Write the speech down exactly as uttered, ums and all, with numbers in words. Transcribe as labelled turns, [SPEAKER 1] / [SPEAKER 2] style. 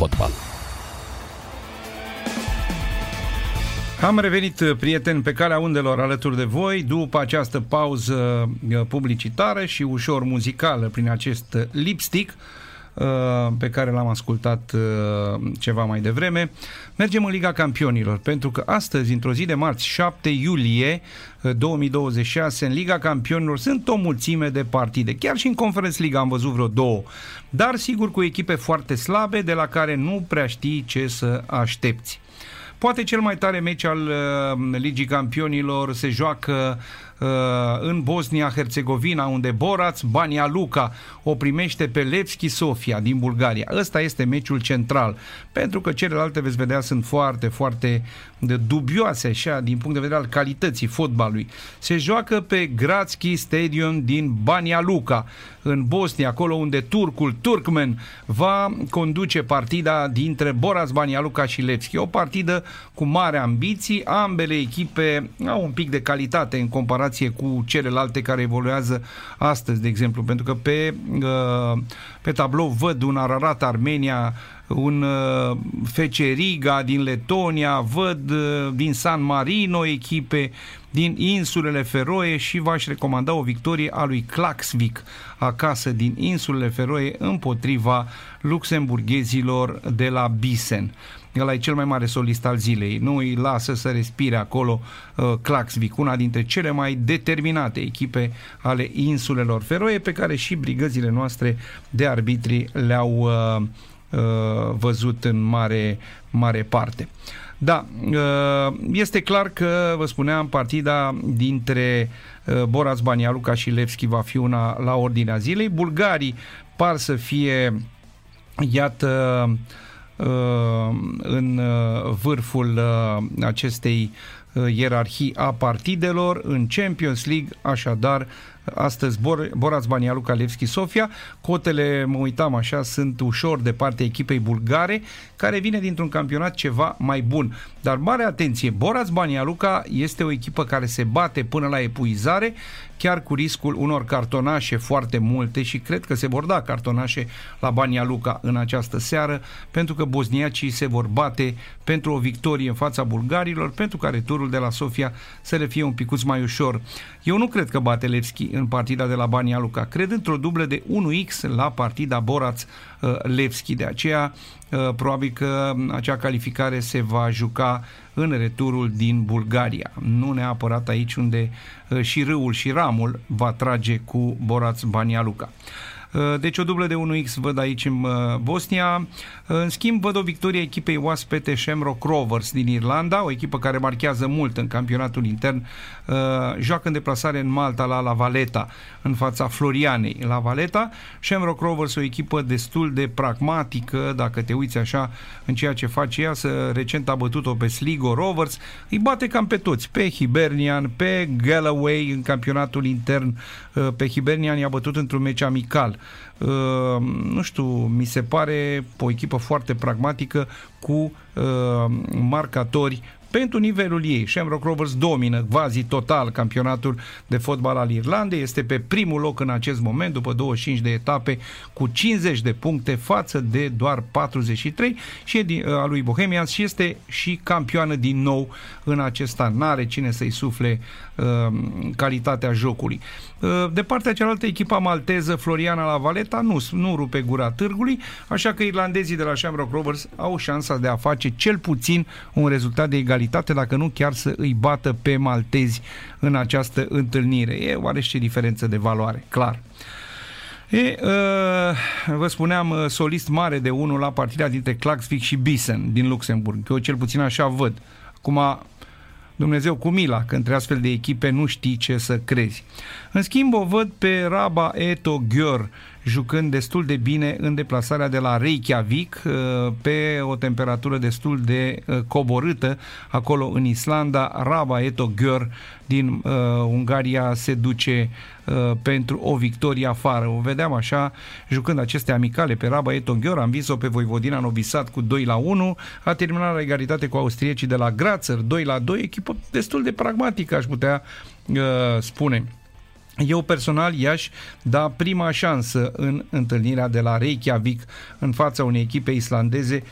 [SPEAKER 1] fotbal.
[SPEAKER 2] Am revenit, prieteni, pe calea undelor alături de voi după această pauză publicitară și ușor muzicală prin acest lipstick pe care l-am ascultat ceva mai devreme. Mergem în Liga Campionilor, pentru că astăzi, într-o zi de marți, șapte iulie două mii douăzeci și șase, în Liga Campionilor sunt o mulțime de partide. Chiar și în Conference League am văzut vreo două, dar sigur cu echipe foarte slabe de la care nu prea știi ce să aștepți. Poate cel mai tare meci al uh, Ligii Campionilor se joacă uh, în Bosnia-Herzegovina, unde Borac Banja Luka o primește pe Levski Sofia din Bulgaria. Ăsta este meciul central, pentru că celelalte, veți vedea, sunt foarte, foarte dubioase așa, din punct de vedere al calității fotbalului. Se joacă pe Gradski Stadium din Banja Luka, în Bosnia, acolo unde turcul Turkmen va conduce partida dintre Borac Banja Luka și Levski. O partidă cu mare ambiții, ambele echipe au un pic de calitate în comparație cu celelalte care evoluează astăzi, de exemplu, pentru că pe, pe tablou văd un Ararat Armenia, un F C Riga din Letonia, văd din San Marino echipe din insulele Feroe și v-aș recomanda o victorie a lui Klaksvik acasă din insulele Feroe împotriva luxemburghezilor de la Bisen. Ăla e cel mai mare solist al zilei. Nu îi lasă să respire acolo uh, Klaksvik, una dintre cele mai determinate echipe ale insulelor Feroe, pe care și brigăzile noastre de arbitri le-au uh, uh, văzut în mare, mare parte. Da, uh, este clar că, vă spuneam, partida dintre uh, Borac Banja Luka și Levski va fi una la ordinea zilei. Bulgarii par să fie, iată, în vârful acestei ierarhii a partidelor în Champions League. Așadar, astăzi Borac Banja Luka Levski Sofia. Cotele, mă uitam așa, sunt ușor de partea echipei bulgare, care vine dintr-un campionat ceva mai bun. Dar mare atenție, Borac Banja Luka este o echipă care se bate până la epuizare, chiar cu riscul unor cartonașe foarte multe, și cred că se vor da cartonașe la Banja Luka în această seară, pentru că bosniacii se vor bate pentru o victorie în fața bulgarilor, pentru ca returul de la Sofia să le fie un picuț mai ușor. Eu nu cred că bate Levski în partida de la Banja Luka. Cred într-o dublă de unu x la partida Borac-Levski. De aceea, probabil că acea calificare se va juca în returul din Bulgaria. Nu neapărat aici unde și râul și ramul va trage cu Borac Banja Luka. Deci o dublă de unu x văd aici în Bosnia. În schimb, văd o victorie a echipei oaspete Shamrock Rovers din Irlanda, o echipă care marchează mult în campionatul intern. Joacă în deplasare în Malta la La Valletta, în fața Florianei La Valletta. Shamrock Rovers, o echipă destul de pragmatică, dacă te uiți așa în ceea ce face ea. Să recent a bătut-o pe Sligo Rovers, îi bate cam pe toți, pe Hibernian, pe Galloway în campionatul intern. Pe Hibernian i-a bătut într-un meci amical. Uh, nu știu, mi se pare o echipă foarte pragmatică cu uh, marcatori pentru nivelul ei. Shamrock Rovers domină quasi total campionatul de fotbal al Irlandei, este pe primul loc în acest moment după douăzeci și cinci de etape cu cincizeci de puncte față de doar patruzeci și trei și e din, a lui Bohemians, și este și campioană din nou în acest an. N-are cine să-i sufle uh, calitatea jocului. Uh, de partea cealaltă, echipa malteză Floriana La Valletta nu, nu rupe gura târgului, așa că irlandezii de la Shamrock Rovers au șansa de a face cel puțin un rezultat de egalitate, dacă nu chiar să îi bată pe maltezi în această întâlnire. E oarește diferență de valoare, clar. E, uh, vă spuneam, solist mare de unul la partida dintre Klaksvik și Bisen din Luxemburg. Eu cel puțin așa văd. Acum, Dumnezeu cu mila, că între astfel de echipe nu știi ce să crezi. În schimb, o văd pe Raba Eto Győr jucând destul de bine în deplasarea de la Reykjavik, pe o temperatură destul de coborâtă acolo în Islanda. Raba Eto Győr din uh, Ungaria se duce uh, pentru o victorie afară. O vedeam așa, jucând aceste amicale pe Raba Eto Győr. Am vins-o pe Voivodina Novi Sad cu doi la unu, a terminat la egalitate cu austriecii de la Grazer doi la doi, echipă destul de pragmatică, aș putea uh, spune. Eu personal i-aș da prima șansă în întâlnirea de la Reykjavik în fața unei echipe islandeze